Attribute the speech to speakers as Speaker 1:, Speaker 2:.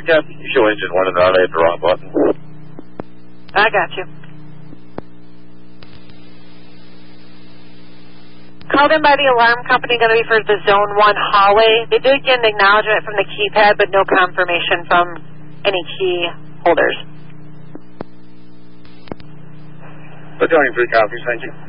Speaker 1: got show engine 1 and I hit the wrong button.
Speaker 2: I got you. Called in by the alarm company, going to be for the Zone 1 hallway. They did get an acknowledgement from the keypad, but no confirmation from any key holders.
Speaker 1: Battalion 3 copies, thank you.